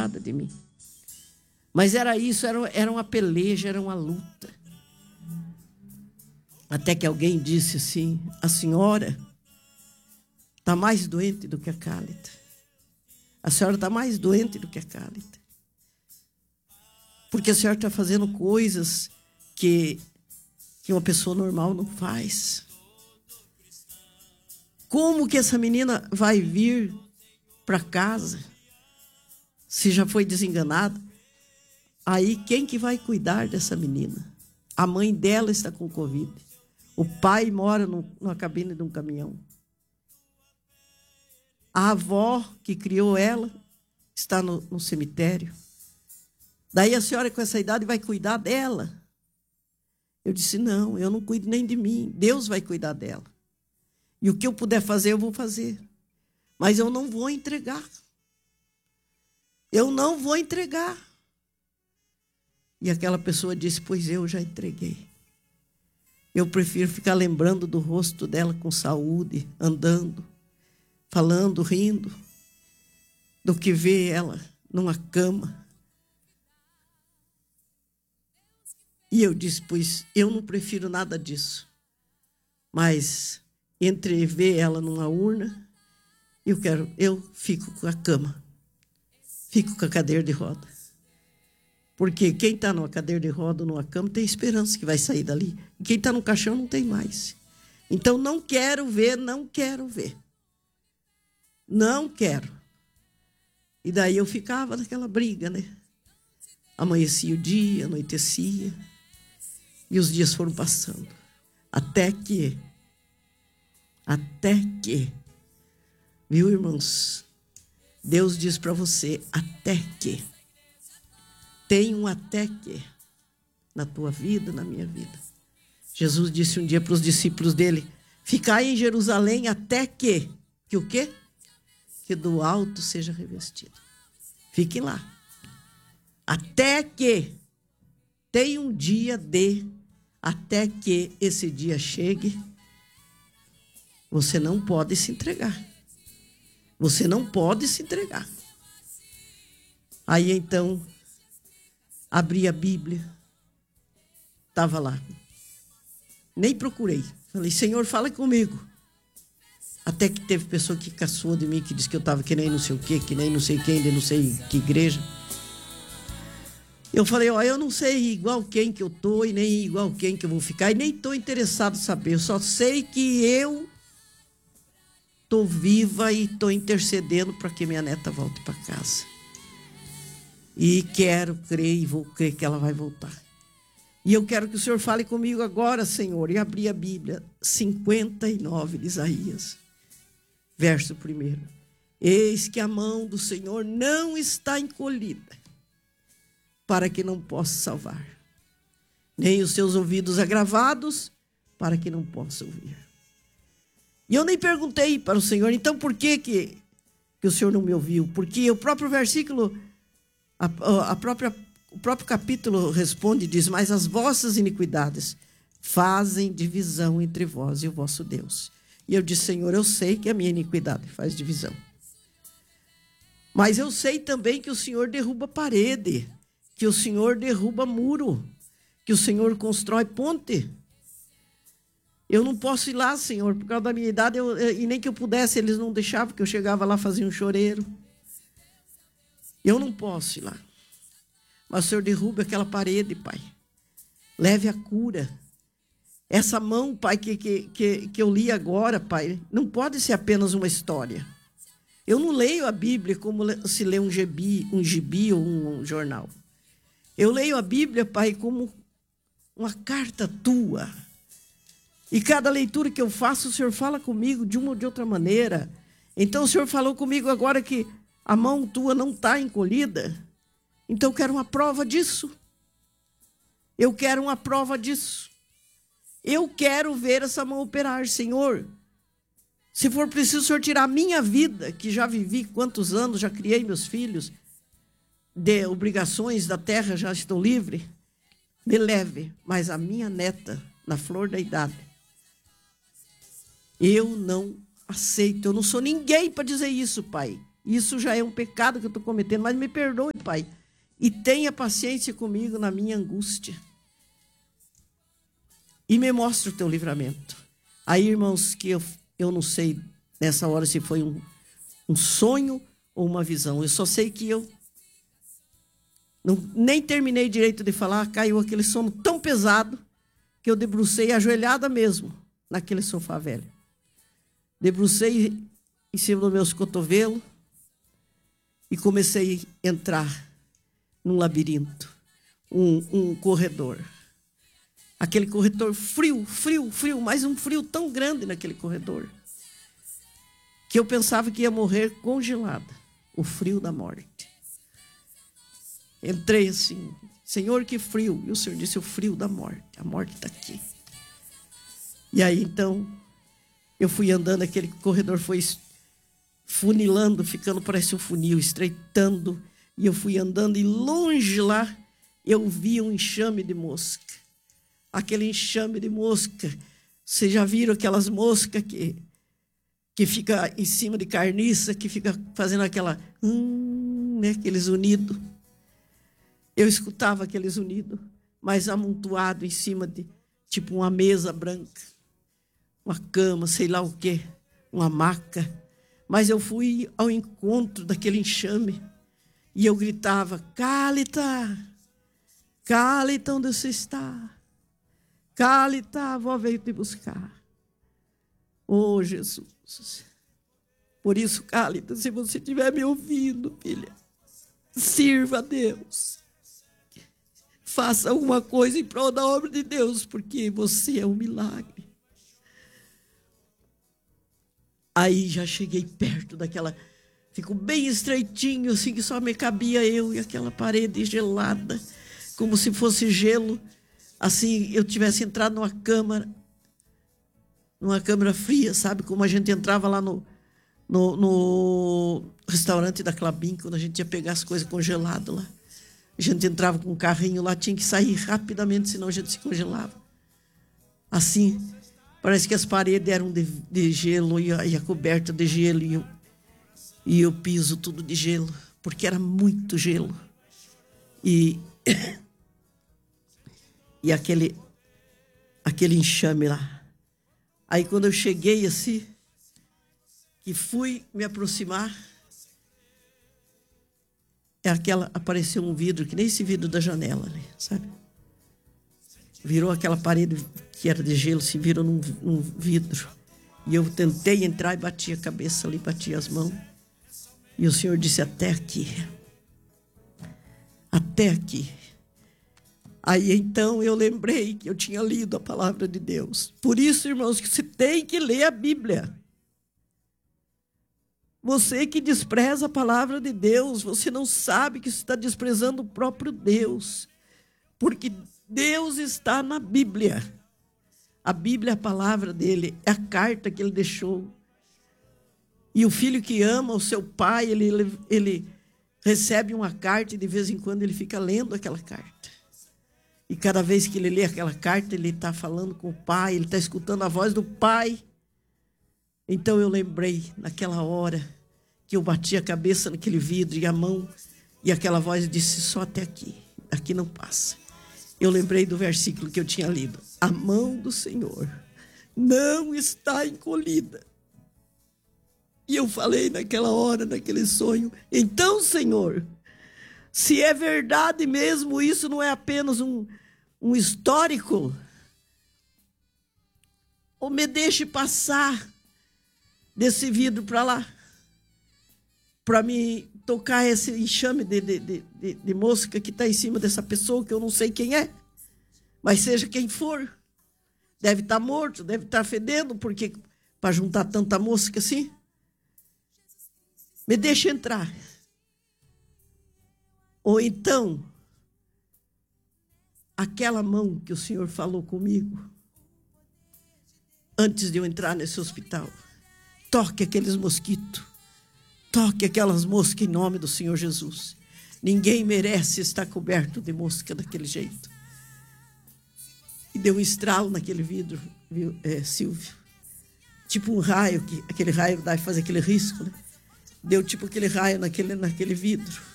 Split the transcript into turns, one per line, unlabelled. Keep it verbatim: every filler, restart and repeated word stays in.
nada de mim. Mas era isso, era, era uma peleja, era uma luta. Até que alguém disse assim, a senhora está mais doente do que a Cálida. A senhora está mais doente do que a Cálida. Porque a senhora está fazendo coisas que, que uma pessoa normal não faz. Como que essa menina vai vir para casa se já foi desenganada? Aí quem que vai cuidar dessa menina? A mãe dela está com Covid. O pai mora no, na cabine de um caminhão. A avó que criou ela está no, no cemitério. Daí a senhora com essa idade vai cuidar dela. Eu disse, não, eu não cuido nem de mim. Deus vai cuidar dela. E o que eu puder fazer, eu vou fazer. Mas eu não vou entregar. Eu não vou entregar. E aquela pessoa disse, pois eu já entreguei. Eu prefiro ficar lembrando do rosto dela com saúde, andando, falando, rindo, do que ver ela numa cama. E eu disse, pois eu não prefiro nada disso. Mas entre ver ela numa urna, eu quero, eu fico com a cama. Fico com a cadeira de roda. Porque quem está numa cadeira de roda, numa cama, tem esperança que vai sair dali. E quem está no caixão não tem mais. Então, não quero ver, não quero ver. Não quero. E daí eu ficava naquela briga, né? Amanhecia o dia, anoitecia. E os dias foram passando. Até que, até que, viu, irmãos? Deus diz para você, até que. Tem um até que na tua vida, na minha vida. Jesus disse um dia para os discípulos dele, ficai em Jerusalém até que, que o quê? Que do alto seja revestido. Fiquem lá. Até que tem um dia de, até que esse dia chegue, você não pode se entregar. Você não pode se entregar. Aí então, abri a Bíblia, estava lá. Nem procurei. Falei, Senhor, fala comigo. Até que teve pessoa que caçou de mim, que disse que eu estava que nem não sei o quê, que nem não sei quem, de não sei que igreja. Eu falei, ó, eu não sei igual quem que eu tô e nem igual quem que eu vou ficar, e nem estou interessado em saber. Eu só sei que eu estou viva e estou intercedendo para que minha neta volte para casa. E quero crer e vou crer que ela vai voltar. E eu quero que o Senhor fale comigo agora, Senhor. E abri a Bíblia, cinquenta e nove de Isaías, verso primeiro. Eis que a mão do Senhor não está encolhida, para que não possa salvar, nem os seus ouvidos agravados, para que não possa ouvir. E eu nem perguntei para o Senhor, então por que, que, que o Senhor não me ouviu? Porque o próprio versículo... A, a própria, o próprio capítulo responde e diz, mas as vossas iniquidades fazem divisão entre vós e o vosso Deus. E eu disse, Senhor, eu sei que a minha iniquidade faz divisão. Mas eu sei também que o Senhor derruba parede, que o Senhor derruba muro, que o Senhor constrói ponte. Eu não posso ir lá, Senhor, por causa da minha idade, eu, e nem que eu pudesse, eles não deixavam, porque eu chegava lá, fazia um choreiro. Eu não posso ir lá. Mas o Senhor derruba aquela parede, Pai. Leve a cura. Essa mão, Pai, que, que, que, que eu li agora, Pai, não pode ser apenas uma história. Eu não leio a Bíblia como se lê um gibi, um gibi ou um jornal. Eu leio a Bíblia, Pai, como uma carta tua. E cada leitura que eu faço, o Senhor fala comigo de uma ou de outra maneira. Então o Senhor falou comigo agora que a mão tua não está encolhida. Então eu quero uma prova disso. Eu quero uma prova disso. Eu quero ver essa mão operar, Senhor. Se for preciso, o Senhor tirar a minha vida, que já vivi quantos anos, já criei meus filhos, de obrigações da terra, já estou livre, me leve. Mas a minha neta, na flor da idade, eu não aceito. Eu não sou ninguém para dizer isso, Pai. Isso já é um pecado que eu estou cometendo, mas me perdoe, Pai, e tenha paciência comigo na minha angústia. E me mostra o teu livramento. Aí, irmãos, que eu, eu não sei nessa hora se foi um, um sonho ou uma visão. Eu só sei que eu não, nem terminei direito de falar, caiu aquele sono tão pesado que eu debrucei ajoelhada mesmo naquele sofá velho. Debrucei em cima dos meus cotovelos e comecei a entrar num labirinto, um, um corredor. Aquele corredor frio, frio, frio, mas um frio tão grande naquele corredor que eu pensava que ia morrer congelada, o frio da morte. Entrei assim, Senhor, que frio. E o Senhor disse, o frio da morte, a morte está aqui. E aí, então, eu fui andando, aquele corredor foi funilando, ficando, parece um funil, estreitando, e eu fui andando, e longe lá, eu vi um enxame de mosca. Aquele enxame de mosca, vocês já viram aquelas moscas que, que fica em cima de carniça, que fica fazendo aquela, hum, né, aqueles unidos. Eu escutava aqueles unidos, mas amontoado em cima de, tipo, uma mesa branca, uma cama, sei lá o quê, uma maca. Mas eu fui ao encontro daquele enxame e eu gritava, Cálita, Cálita, onde você está? Cálita, a avó veio te buscar. Oh, Jesus. Por isso, Cálita, se você estiver me ouvindo, filha, sirva a Deus. Faça alguma coisa em prol da obra de Deus, porque você é um milagre. Aí já cheguei perto daquela... Ficou bem estreitinho, assim, que só me cabia eu e aquela parede gelada, como se fosse gelo. Assim, eu tivesse entrado numa câmara, numa câmara fria, sabe? Como a gente entrava lá no, no, no restaurante da Clabin, quando a gente ia pegar as coisas congeladas lá. A gente entrava com um carrinho lá, tinha que sair rapidamente, senão a gente se congelava. Assim, parece que as paredes eram de, de gelo e a, e a coberta de gelo e, e o piso tudo de gelo, porque era muito gelo. E... E aquele, aquele enxame lá. Aí quando eu cheguei assim, que fui me aproximar, é aquela, apareceu um vidro, que nem esse vidro da janela ali, sabe? Virou aquela parede que era de gelo, se virou num, num vidro. E eu tentei entrar e bati a cabeça ali, bati as mãos. E o Senhor disse, até aqui. Até aqui. Aí, então, eu lembrei que eu tinha lido a palavra de Deus. Por isso, irmãos, que você tem que ler a Bíblia. Você que despreza a palavra de Deus, você não sabe que você está desprezando o próprio Deus. Porque Deus está na Bíblia. A Bíblia é a palavra dele, é a carta que ele deixou. E o filho que ama o seu pai, ele, ele, ele recebe uma carta e de vez em quando ele fica lendo aquela carta. E cada vez que ele lê aquela carta, ele está falando com o pai, ele está escutando a voz do pai. Então eu lembrei, naquela hora, que eu bati a cabeça naquele vidro e a mão, e aquela voz disse, só até aqui, aqui não passa. Eu lembrei do versículo que eu tinha lido. A mão do Senhor não está encolhida. E eu falei naquela hora, naquele sonho, então, Senhor, se é verdade mesmo, isso não é apenas um, um histórico, ou me deixe passar desse vidro para lá, para me tocar esse enxame de, de, de, de, de mosca que está em cima dessa pessoa, que eu não sei quem é, mas seja quem for, deve estar morto, deve estar fedendo, porque para juntar tanta mosca assim, me deixe entrar. Ou então, aquela mão que o Senhor falou comigo, antes de eu entrar nesse hospital, toque aqueles mosquitos, toque aquelas moscas em nome do Senhor Jesus. Ninguém merece estar coberto de mosca daquele jeito. E deu um estralo naquele vidro, viu, é, Silvio? Tipo um raio, que, aquele raio dá para fazer aquele risco, né? Deu tipo aquele raio naquele, naquele vidro.